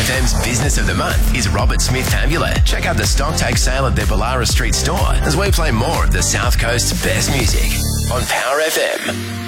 FM's Business of the Month is Robert Smith Fabula. Check out the stock take sale at their Ballara Street store as we play more of the South Coast's best music on Power FM.